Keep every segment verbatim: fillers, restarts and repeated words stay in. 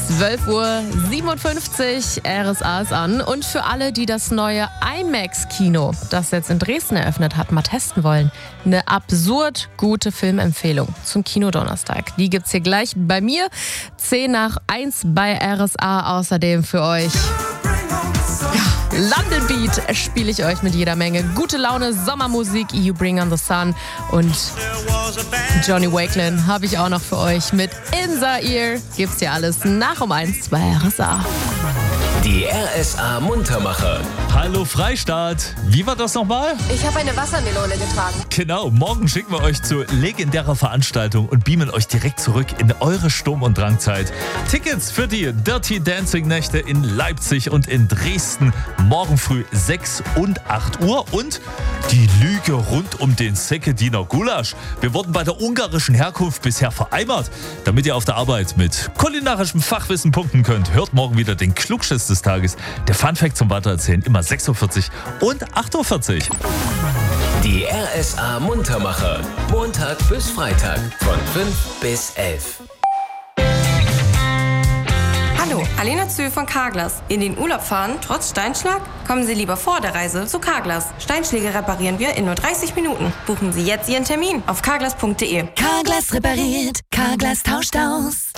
zwölf Uhr siebenundfünfzig, R S A ist an. Und für alle, die das neue IMAX-Kino, das jetzt in Dresden eröffnet hat, mal testen wollen, eine absurd gute Filmempfehlung zum Kinodonnerstag. Die gibt's hier gleich bei mir. zehn nach eins bei R S A. Außerdem für euch ja, London Beat spiele ich euch mit jeder Menge gute Laune, Sommermusik, You Bring on the Sun und Johnny Wakelin habe ich auch noch für euch mit In Zaire. Gibt's hier alles nach um eins bei R S A. Die R S A Muntermacher. Hallo Freistaat. Wie war das nochmal? Ich habe eine Wassermelone getragen. Genau, morgen schicken wir euch zu legendärer Veranstaltung und beamen euch direkt zurück in eure Sturm- und Drangzeit. Tickets für die Dirty Dancing Nächte in Leipzig und in Dresden morgen früh sechs und acht Uhr und die Lüge rund um den Sekediner Gulasch. Wir wurden bei der ungarischen Herkunft bisher vereimert. Damit ihr auf der Arbeit mit kulinarischem Fachwissen punkten könnt, hört morgen wieder den Klugschiss des Tages. Der Funfact zum Weitererzählen immer sechs Uhr vierzig und acht Uhr vierzig. Die R S A Muntermacher. Montag bis Freitag von fünf bis elf. Hallo, Alena Zöhl von Carglass. In den Urlaub fahren, trotz Steinschlag? Kommen Sie lieber vor der Reise zu Carglass. Steinschläge reparieren wir in nur dreißig Minuten. Buchen Sie jetzt Ihren Termin auf carglass punkt de. Carglass repariert, Carglass tauscht aus.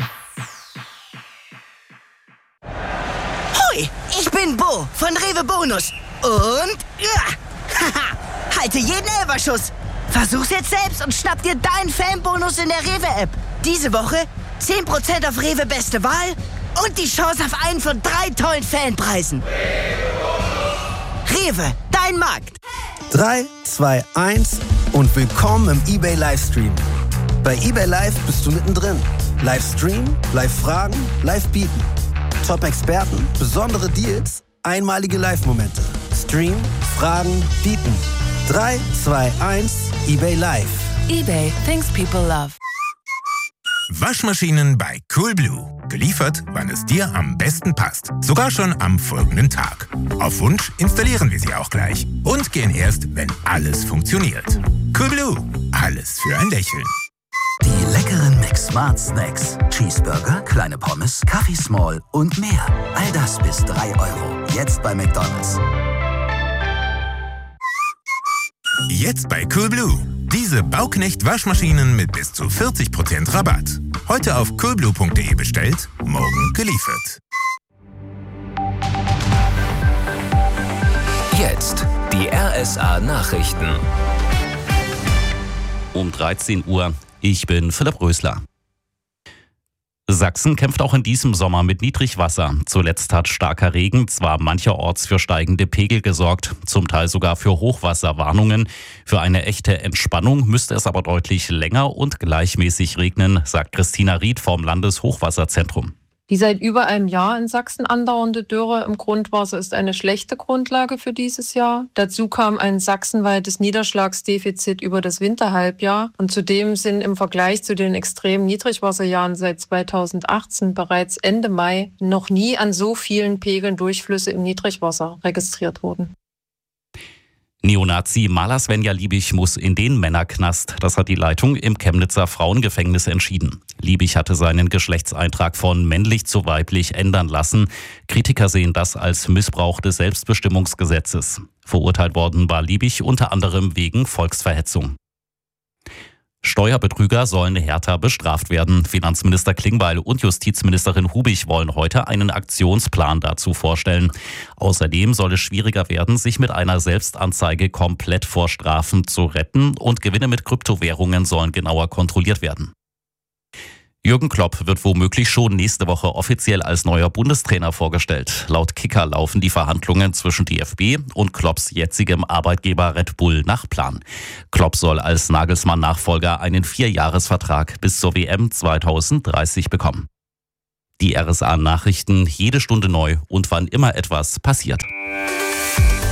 Hoi, ich bin Bo von Rewe Bonus. Und ja, haha, halte jeden Elberschuss. Versuch's jetzt selbst und schnapp dir deinen Fanbonus in der Rewe-App. Diese Woche zehn Prozent auf Rewe Beste Wahl und die Chance auf einen von drei tollen Fanpreisen. Rewe, dein Markt. drei, zwei, eins und willkommen im eBay Livestream. Bei eBay Live bist du mittendrin. Livestream, Live-Fragen, Live-Bieten. Top-Experten, besondere Deals, einmalige Live-Momente. Stream, Fragen, Bieten. drei, zwei, eins, eBay Live. eBay, things people love. Waschmaschinen bei Coolblue. Geliefert, wann es dir am besten passt. Sogar schon am folgenden Tag. Auf Wunsch installieren wir sie auch gleich. Und gehen erst, wenn alles funktioniert. Coolblue. Alles für ein Lächeln. Die leckeren McSmart Snacks. Cheeseburger, kleine Pommes, Kaffee Small und mehr. All das bis drei Euro. Jetzt bei McDonald's. Jetzt bei Coolblue. Diese Bauknecht-Waschmaschinen mit bis zu vierzig Prozent Rabatt. Heute auf coolblue punkt de bestellt, morgen geliefert. Jetzt die R S A Nachrichten. Um dreizehn Uhr. Ich bin Philipp Rösler. Sachsen kämpft auch in diesem Sommer mit Niedrigwasser. Zuletzt hat starker Regen zwar mancherorts für steigende Pegel gesorgt, zum Teil sogar für Hochwasserwarnungen. Für eine echte Entspannung müsste es aber deutlich länger und gleichmäßig regnen, sagt Christina Ried vom Landeshochwasserzentrum. Die seit über einem Jahr in Sachsen andauernde Dürre im Grundwasser ist eine schlechte Grundlage für dieses Jahr. Dazu kam ein sachsenweites Niederschlagsdefizit über das Winterhalbjahr. Und zudem sind im Vergleich zu den extremen Niedrigwasserjahren seit zweitausendachtzehn bereits Ende Mai noch nie an so vielen Pegeln Durchflüsse im Niedrigwasser registriert worden. Neonazi Maler Svenja Liebig muss in den Männerknast. Das hat die Leitung im Chemnitzer Frauengefängnis entschieden. Liebig hatte seinen Geschlechtseintrag von männlich zu weiblich ändern lassen. Kritiker sehen das als Missbrauch des Selbstbestimmungsgesetzes. Verurteilt worden war Liebig unter anderem wegen Volksverhetzung. Steuerbetrüger sollen härter bestraft werden. Finanzminister Klingbeil und Justizministerin Hubig wollen heute einen Aktionsplan dazu vorstellen. Außerdem soll es schwieriger werden, sich mit einer Selbstanzeige komplett vor Strafen zu retten und Gewinne mit Kryptowährungen sollen genauer kontrolliert werden. Jürgen Klopp wird womöglich schon nächste Woche offiziell als neuer Bundestrainer vorgestellt. Laut Kicker laufen die Verhandlungen zwischen D F B und Klopps jetzigem Arbeitgeber Red Bull nach Plan. Klopp soll als Nagelsmann-Nachfolger einen Vierjahresvertrag bis zur W M zweitausenddreißig bekommen. Die R S A-Nachrichten jede Stunde neu und wann immer etwas passiert.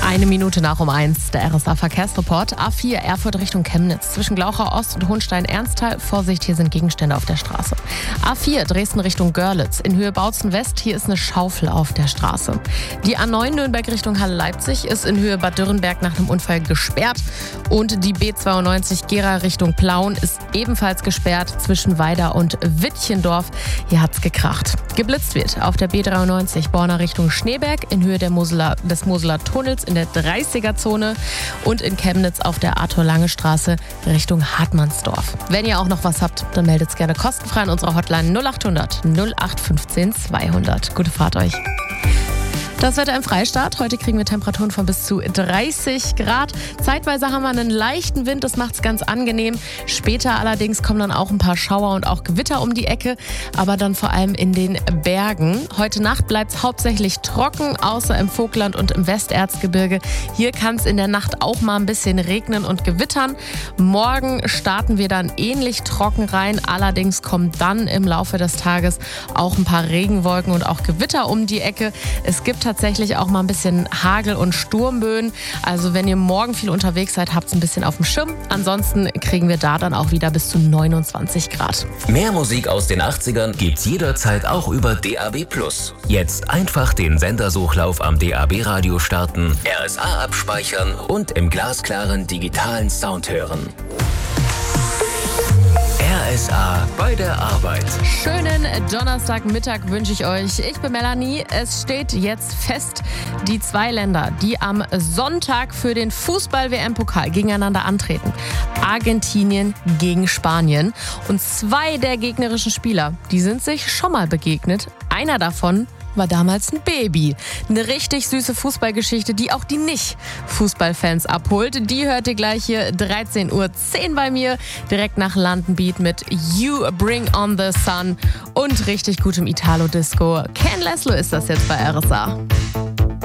Eine Minute nach um eins, der R S A-Verkehrsreport. A vier Erfurt Richtung Chemnitz. Zwischen Glauchau Ost und Hohenstein-Ernsthal. Vorsicht, hier sind Gegenstände auf der Straße. A vier Dresden Richtung Görlitz. In Höhe Bautzen West, hier ist eine Schaufel auf der Straße. Die A neun Nürnberg Richtung Halle-Leipzig ist in Höhe Bad Dürrenberg nach einem Unfall gesperrt. Und die B zweiundneunzig Gera Richtung Plauen ist ebenfalls gesperrt zwischen Weida und Wittchendorf. Hier hat's gekracht. Geblitzt wird auf der B dreiundneunzig Borna Richtung Schneeberg in Höhe der Moseler, des Moseler Tunnels in der dreißiger-Zone und in Chemnitz auf der Arthur-Lange-Straße Richtung Hartmannsdorf. Wenn ihr auch noch was habt, dann meldet es gerne kostenfrei an unserer Hotline null acht hundert null acht fünfzehn zweihundert. Gute Fahrt euch. Das Wetter im Freistaat. Heute kriegen wir Temperaturen von bis zu dreißig Grad. Zeitweise haben wir einen leichten Wind, das macht es ganz angenehm. Später allerdings kommen dann auch ein paar Schauer und auch Gewitter um die Ecke, aber dann vor allem in den Bergen. Heute Nacht bleibt es hauptsächlich trocken, außer im Vogtland und im Westerzgebirge. Hier kann es in der Nacht auch mal ein bisschen regnen und gewittern. Morgen starten wir dann ähnlich trocken rein, allerdings kommen dann im Laufe des Tages auch ein paar Regenwolken und auch Gewitter um die Ecke. Es gibt tatsächlich auch mal ein bisschen Hagel und Sturmböen. Also wenn ihr morgen viel unterwegs seid, habt es ein bisschen auf dem Schirm. Ansonsten kriegen wir da dann auch wieder bis zu neunundzwanzig Grad. Mehr Musik aus den achtzigern gibt's jederzeit auch über D A B plus. Jetzt einfach den Sendersuchlauf am D A B-Radio starten, R S A abspeichern und im glasklaren digitalen Sound hören. R S A bei der Arbeit. Schönen Donnerstagmittag wünsche ich euch. Ich bin Melanie. Es steht jetzt fest, die zwei Länder, die am Sonntag für den Fußball-W M-Pokal gegeneinander antreten. Argentinien gegen Spanien. Und zwei der gegnerischen Spieler, die sind sich schon mal begegnet. Einer davon war damals ein Baby. Eine richtig süße Fußballgeschichte, die auch die Nicht-Fußballfans abholt. Die hört ihr gleich hier dreizehn Uhr zehn bei mir, direkt nach London Beat mit You Bring On The Sun und richtig gutem Italo-Disco. Ken Laszlo ist das jetzt bei R S A.